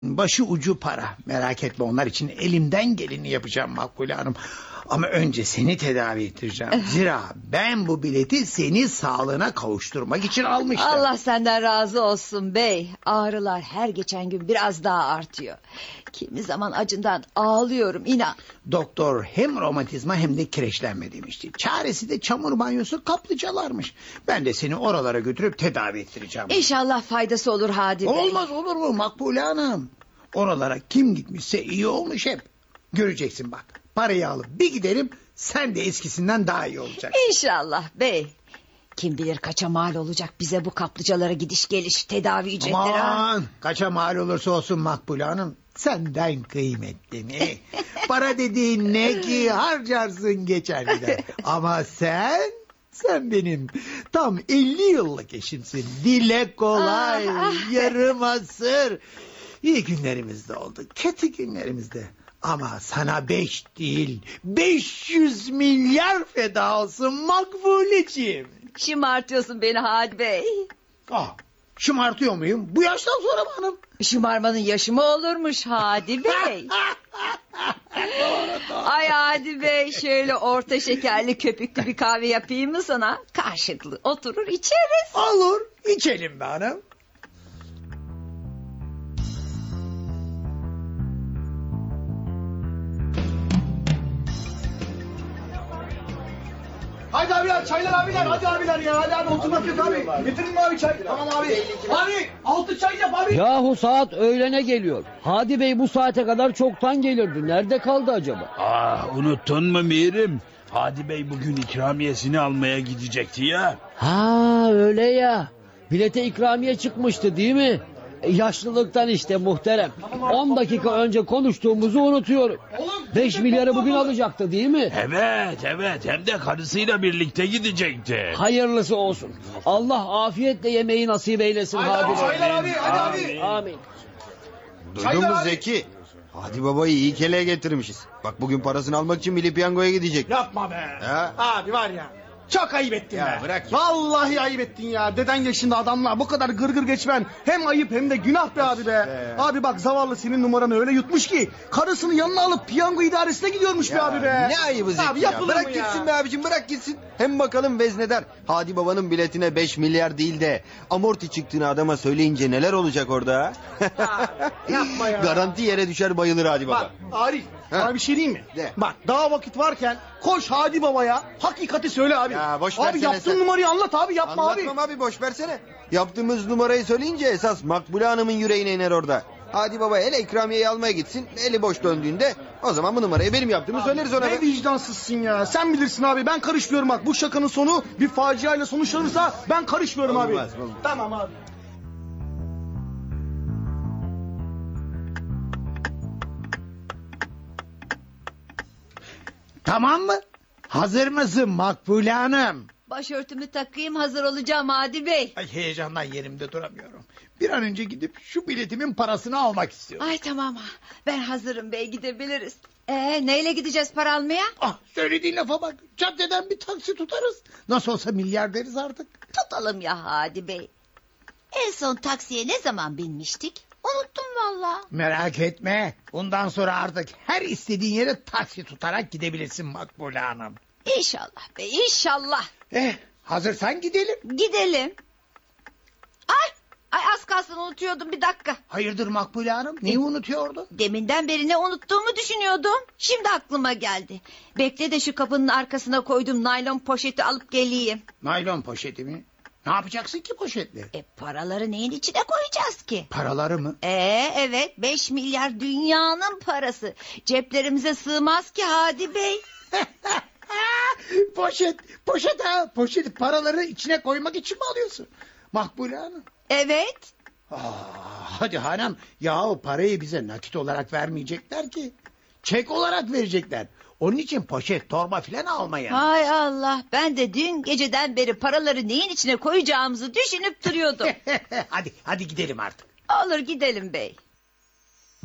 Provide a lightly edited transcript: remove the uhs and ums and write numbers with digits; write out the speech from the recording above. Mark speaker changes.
Speaker 1: Başı ucu para. Merak etme, onlar için elimden geleni yapacağım Makbule Hanım. Ama önce seni tedavi ettireceğim. Zira ben bu bileti seni sağlığına kavuşturmak için almıştım.
Speaker 2: Allah senden razı olsun bey. Ağrılar her geçen gün biraz daha artıyor. Kimi zaman acından ağlıyorum inan.
Speaker 1: Doktor hem romatizma hem de kireçlenme demişti. Çaresi de çamur banyosu, kaplıcalarmış. Ben de seni oralara götürüp tedavi ettireceğim.
Speaker 2: İnşallah faydası olur Hadi Bey.
Speaker 1: Olmaz olur mu Makbule Hanım? Oralara kim gitmişse iyi olmuş hep. Göreceksin bak. Parayı alıp bir giderim, sen de eskisinden daha iyi olacaksın.
Speaker 2: İnşallah bey. Kim bilir kaça mal olacak bize bu kaplıcalara gidiş geliş, tedavi ücretleri.
Speaker 1: Aman kaça mal olursa olsun Makbule Hanım, senden kıymetli mi? Para dediğin ne ki, harcarsın geçer gider. Ama sen benim tam 50 yıllık eşimsin. Dile kolay, yarım asır. İyi günlerimiz de oldu, kötü günlerimiz de. Ama sana 5 değil 500 milyar feda olsun Makbuleciğim.
Speaker 2: Şımartıyorsun beni Hadi Bey.
Speaker 1: Şımartıyor muyum? Bu yaştan sonra mı hanım?
Speaker 2: Şımarmanın yaşı mı olurmuş Hadi Bey? Ay Hadi Bey, şöyle orta şekerli köpüklü bir kahve yapayım mı sana? Karşılıklı oturur içeriz.
Speaker 1: Olur, içelim be hanım.
Speaker 3: Hadi abiler, çaylar abiler, hadi abiler ya, hadi abi oturmak yok abi. Getirin mi abi çay? Tamam abi. Abi 6 çay yap abi.
Speaker 4: Yahu saat öğlene geliyor. Hadi Bey bu saate kadar çoktan gelirdi. Nerede kaldı acaba?
Speaker 5: Unuttun mu Mirim? Hadi Bey bugün ikramiyesini almaya gidecekti ya.
Speaker 4: Ha öyle ya. Bilete ikramiye çıkmıştı değil mi? Yaşlılıktan işte muhterem. 10 dakika önce konuştuğumuzu unutuyorum. 5 milyarı bugün alacaktı değil mi?
Speaker 5: Evet hem de karısıyla birlikte gidecekti.
Speaker 4: Hayırlısı olsun. Allah afiyetle yemeği nasip eylesin Hadi Bey.
Speaker 3: Çaylar abi, hadi abi.
Speaker 4: Amin.
Speaker 6: Duydun mu Zeki? Hadi babayı iyi keleğe getirmişiz. Bak bugün parasını almak için Milli Piyango'ya gidecek.
Speaker 3: Yapma be.
Speaker 6: Ha?
Speaker 3: Abi var ya. Çok ayıp ettin
Speaker 6: Ya
Speaker 3: be.
Speaker 6: bırak ya.
Speaker 3: Vallahi ayıp ettin ya. Deden yaşında adamla bu kadar gırgır geçmen hem ayıp hem de günah be abi be. Abi bak zavallı senin numaranı öyle yutmuş ki karısını yanına alıp piyango idaresine gidiyormuş be abi be.
Speaker 6: Ne ayıbı Zeki
Speaker 3: Abi
Speaker 6: ya.
Speaker 3: yapılır
Speaker 6: Bırak
Speaker 3: mı ya?
Speaker 6: gitsin be abicim, bırak gitsin. Hem bakalım veznedar. Hadi babanın biletine 5 milyar değil de amorti çıktığını adama söyleyince neler olacak orada?
Speaker 3: Yapma ya.
Speaker 6: Garanti yere düşer bayılır Hadi baba.
Speaker 3: Bak Arif, sana bir şey diyeyim mi?
Speaker 6: De.
Speaker 3: Bak daha vakit varken koş Hadi babaya hakikati söyle abi.
Speaker 6: Ya boş
Speaker 3: abi
Speaker 6: versene
Speaker 3: yaptığın
Speaker 6: sen.
Speaker 3: numarayı anlat abi, yapma
Speaker 6: Anlatmam abi, boş versene. Yaptığımız numarayı söyleyince esas Makbule Hanım'ın yüreğine iner orada. Hadi baba hele ikramiyeyi almaya gitsin, eli boş döndüğünde o zaman bu numarayı benim yaptığımı söyleriz ona.
Speaker 3: Ne vicdansızsın ya. Sen bilirsin abi, ben karışmıyorum bak. Bu şakanın sonu bir faciayla sonuçlanırsa ben karışmıyorum abi.
Speaker 6: Olmaz.
Speaker 3: Tamam abi.
Speaker 1: Tamam mı? Hazır mısın Makbule Hanım?
Speaker 2: Başörtümü takayım, hazır olacağım Hadi Bey.
Speaker 1: Ay, heyecandan yerimde duramıyorum. Bir an önce gidip şu biletimin parasını almak istiyorum.
Speaker 2: Ay tamam, ben hazırım bey, gidebiliriz. Neyle gideceğiz para almaya?
Speaker 1: Söylediğin lafa bak. Caddeden bir taksi tutarız. Nasıl olsa milyarderiz artık.
Speaker 2: Tutalım ya Hadi Bey.
Speaker 7: En son taksiye ne zaman binmiştik? Unuttum valla.
Speaker 1: Merak etme. Bundan sonra artık her istediğin yere taksi tutarak gidebilirsin Makbule Hanım.
Speaker 2: İnşallah bey, inşallah.
Speaker 1: Hazırsan gidelim.
Speaker 2: Gidelim. Ay az kalsın unutuyordum, bir dakika.
Speaker 1: Hayırdır Makbule Hanım? Neyi unutuyordun?
Speaker 2: Deminden beri ne unuttuğumu düşünüyordum. Şimdi aklıma geldi. Bekle de şu kapının arkasına koyduğum naylon poşeti alıp geleyim.
Speaker 1: Naylon poşeti mi? Ne yapacaksın ki poşetle?
Speaker 2: Paraları neyin içine koyacağız ki?
Speaker 1: Paraları mı?
Speaker 2: Evet, 5 milyar dünyanın parası. Ceplerimize sığmaz ki Hadi Bey.
Speaker 1: Poşet paraları içine koymak için mi alıyorsun? Makbule Hanım.
Speaker 2: Evet.
Speaker 1: Hadi hanım, yahu parayı bize nakit olarak vermeyecekler ki. Çek olarak verecekler. Onun için poşet, torba filan almayın.
Speaker 2: Hay Allah, ben de dün geceden beri paraları neyin içine koyacağımızı düşünüp duruyordum.
Speaker 1: Hadi gidelim artık.
Speaker 2: Olur gidelim bey.